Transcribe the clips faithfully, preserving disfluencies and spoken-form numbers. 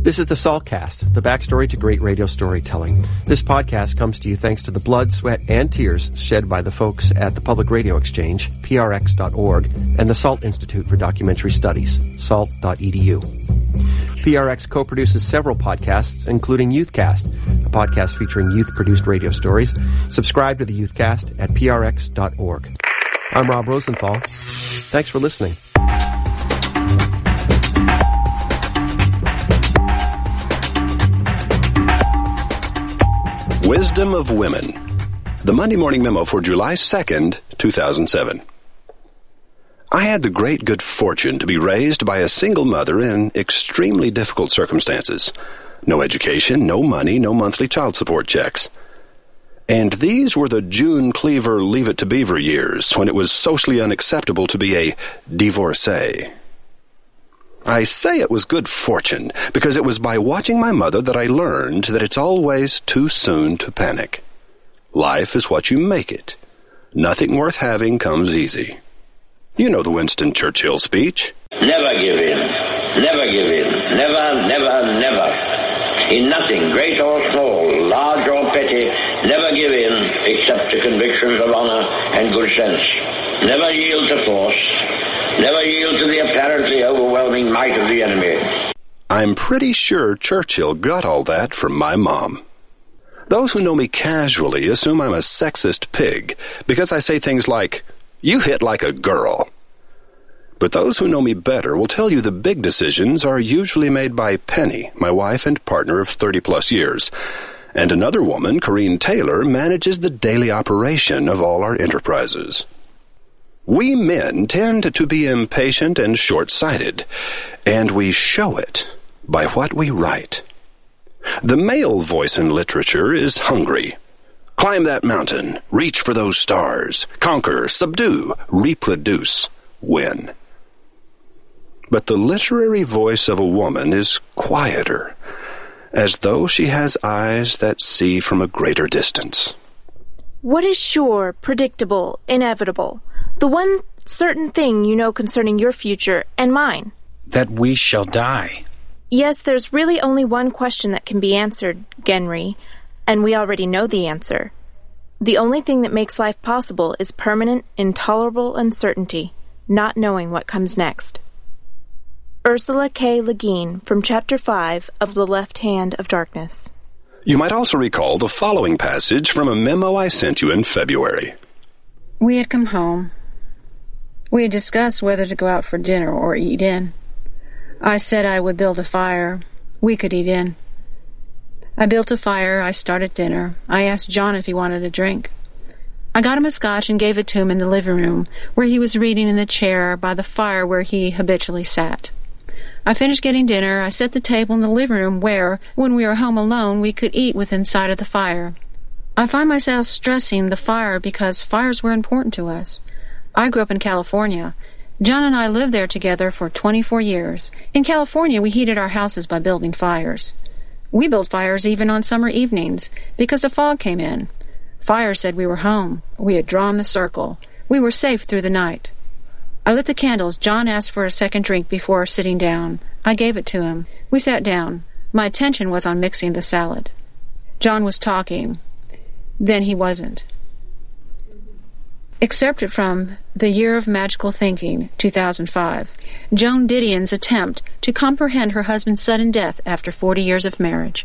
This is the Saltcast, the backstory to great radio storytelling. This podcast comes to you thanks to the blood, sweat, and tears shed by the folks at the Public Radio Exchange, P R X dot org, and the SALT Institute for Documentary Studies, salt dot e d u. P R X co-produces several podcasts, including Youthcast, a podcast featuring youth-produced radio stories. Subscribe to the Youthcast at P R X dot org. I'm Rob Rosenthal. Thanks for listening. Wisdom of Women. The Monday Morning Memo for July second, two thousand seven. I had the great good fortune to be raised by a single mother in extremely difficult circumstances. No education, no money, no monthly child support checks. And these were the June Cleaver Leave It to Beaver years, when it was socially unacceptable to be a divorcee. I say it was good fortune because it was by watching my mother that I learned that it's always too soon to panic. Life is what you make it. Nothing worth having comes easy. You know the Winston Churchill speech. Never give in. Never give in. Never, never, never. In nothing, great or small, large or petty, never give in except to convictions of honor and good sense. Never yield to force. Never yield to the apparently overwhelming might of the enemy. I'm pretty sure Churchill got all that from my mom. Those who know me casually assume I'm a sexist pig because I say things like, "You hit like a girl." But those who know me better will tell you the big decisions are usually made by Penny, my wife and partner of thirty-plus years, and another woman, Corrine Taylor, manages the daily operation of all our enterprises. We men tend to be impatient and short-sighted, and we show it by what we write. The male voice in literature is hungry. Climb that mountain, reach for those stars, conquer, subdue, reproduce, win. But the literary voice of a woman is quieter, as though she has eyes that see from a greater distance. What is sure, predictable, inevitable? The one certain thing you know concerning your future and mine. That we shall die. Yes, there's really only one question that can be answered, Genry, and we already know the answer. The only thing that makes life possible is permanent, intolerable uncertainty, not knowing what comes next. Ursula K. Le Guin from Chapter five of The Left Hand of Darkness. You might also recall the following passage from a memo I sent you in February. We had come home. We had discussed whether to go out for dinner or eat in. I said I would build a fire. We could eat in. I built a fire. I started dinner. I asked John if he wanted a drink. I got him a scotch and gave it to him in the living room, where he was reading in the chair by the fire where he habitually sat. I finished getting dinner. I set the table in the living room where, when we were home alone, we could eat within sight of the fire. I find myself stressing the fire because fires were important to us. I grew up in California. John and I lived there together for twenty-four years. In California, we heated our houses by building fires. We built fires even on summer evenings because the fog came in. Fire said we were home. We had drawn the circle. We were safe through the night. I lit the candles. John asked for a second drink before sitting down. I gave it to him. We sat down. My attention was on mixing the salad. John was talking. Then he wasn't. Excerpted from The Year of Magical Thinking, two thousand five, Joan Didion's attempt to comprehend her husband's sudden death after forty years of marriage.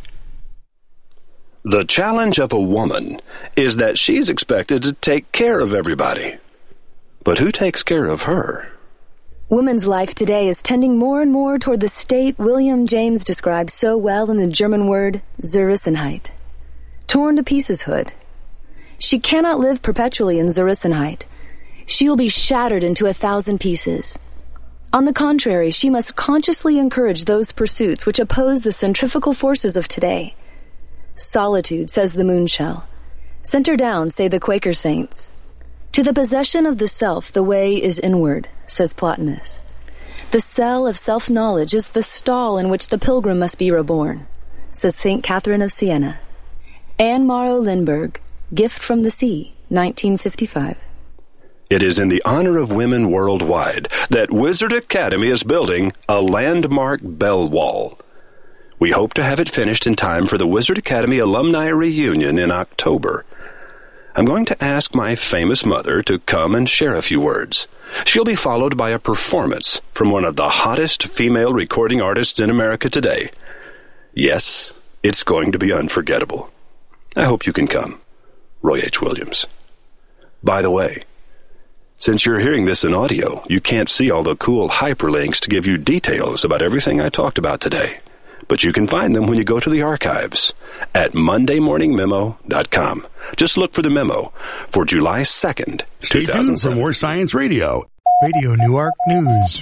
The challenge of a woman is that she's expected to take care of everybody. But who takes care of her? Women's life today is tending more and more toward the state William James describes so well in the German word Zerrissenheit. Torn to pieceshood. She cannot live perpetually in Zerrissenheit. She will be shattered into a thousand pieces. On the contrary, she must consciously encourage those pursuits which oppose the centrifugal forces of today. Solitude, says the Moonshell. Center down, say the Quaker saints. To the possession of the self, the way is inward, says Plotinus. The cell of self-knowledge is the stall in which the pilgrim must be reborn, says Saint Catherine of Siena. Anne Morrow Lindbergh, Gift from the Sea, nineteen fifty-five. It is in the honor of women worldwide that Wizard Academy is building a landmark bell wall. We hope to have it finished in time for the Wizard Academy alumni reunion in October. I'm going to ask my famous mother to come and share a few words. She'll be followed by a performance from one of the hottest female recording artists in America today. Yes, it's going to be unforgettable. I hope you can come. Roy H. Williams. By the way, since you're hearing this in audio, you can't see all the cool hyperlinks to give you details about everything I talked about today. But you can find them when you go to the archives at monday morning memo dot com. Just look for the memo for July second, Stay tuned for more Science Radio. Radio Newark News.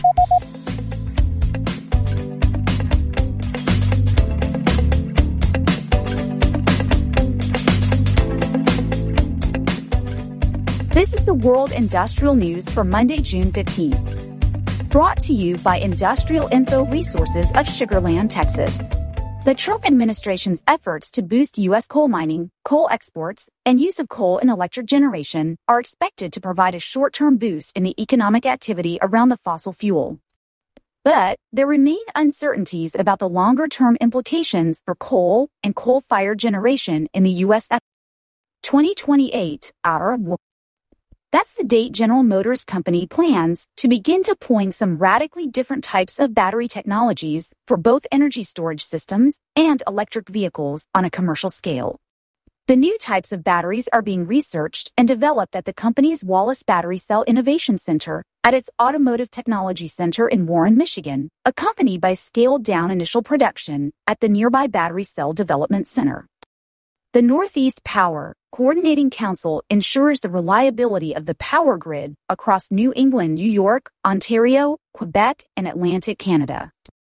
This is the World Industrial News for Monday, June fifteenth. Brought to you by Industrial Info Resources of Sugar Land, Texas. The Trump administration's efforts to boost U S coal mining, coal exports, and use of coal in electric generation are expected to provide a short-term boost in the economic activity around the fossil fuel. But there remain uncertainties about the longer-term implications for coal and coal-fired generation in the U S twenty twenty-eight, our That's the date General Motors Company plans to begin deploying some radically different types of battery technologies for both energy storage systems and electric vehicles on a commercial scale. The new types of batteries are being researched and developed at the company's Wallace Battery Cell Innovation Center at its Automotive Technology Center in Warren, Michigan, accompanied by scaled-down initial production at the nearby Battery Cell Development Center. The Northeast Power Coordinating Council ensures the reliability of the power grid across New England, New York, Ontario, Quebec, and Atlantic Canada.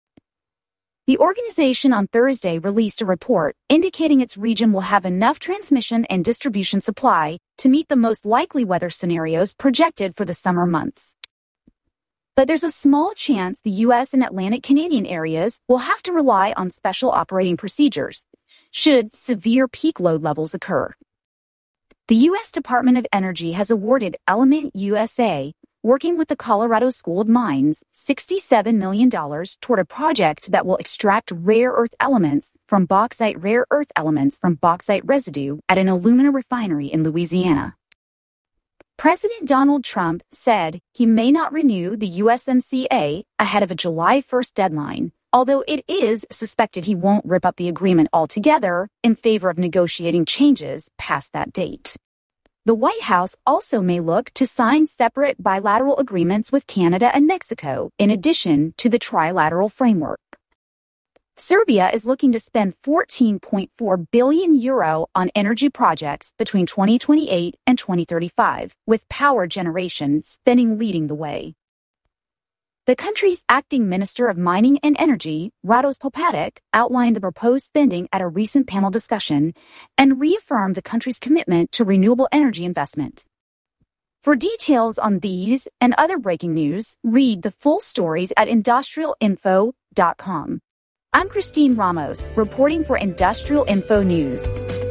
The organization on Thursday released a report indicating its region will have enough transmission and distribution supply to meet the most likely weather scenarios projected for the summer months. But there's a small chance the U S and Atlantic Canadian areas will have to rely on special operating procedures should severe peak load levels occur. The U S Department of Energy has awarded Element U S A, working with the Colorado School of Mines, sixty-seven million dollars toward a project that will extract rare earth elements from bauxite rare earth elements from bauxite residue at an alumina refinery in Louisiana. President Donald Trump said he may not renew the U S M C A ahead of a July first deadline, although it is suspected he won't rip up the agreement altogether in favor of negotiating changes past that date. The White House also may look to sign separate bilateral agreements with Canada and Mexico, in addition to the trilateral framework. Serbia is looking to spend fourteen point four billion euro on energy projects between twenty twenty-eight and twenty thirty-five, with power generation spending leading the way. The country's acting Minister of Mining and Energy, Rados Popatic, outlined the proposed spending at a recent panel discussion and reaffirmed the country's commitment to renewable energy investment. For details on these and other breaking news, read the full stories at industrial info dot com. I'm Christine Ramos, reporting for Industrial Info News.